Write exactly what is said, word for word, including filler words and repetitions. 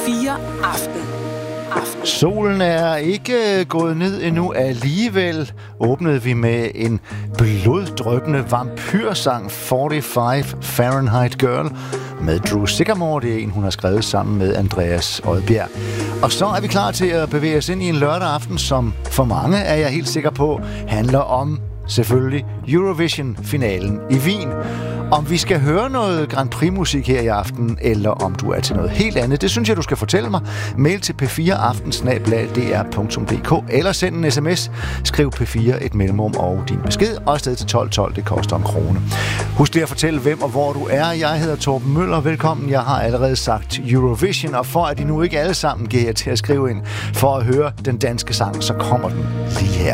fire Aften. Aften. Solen er ikke gået ned endnu. Alligevel åbnede vi med en bloddryppende vampyrsang, fyrre-fem Fahrenheit Girl, med Drew Sycamore. Det er en, hun har skrevet sammen med Andreas Odbjerg. Og så er vi klar til at bevæge os ind i en lørdag aften, som for mange, er jeg helt sikker på, handler om selvfølgelig Eurovision-finalen i Wien. Om vi skal høre noget Grand Prix-musik her i aften, eller om du er til noget helt andet, det synes jeg, du skal fortælle mig. Mail til p fire aften snabel-a d r punktum d k, eller send en sms. Skriv P fire et mellemrum og din besked, og afsted til tolv tolv. Det koster en krone. Husk lige at fortælle, hvem og hvor du er. Jeg hedder Torben Møller. Velkommen. Jeg har allerede sagt Eurovision, og for at de nu ikke alle sammen giver til at skrive ind for at høre den danske sang, så kommer den lige her.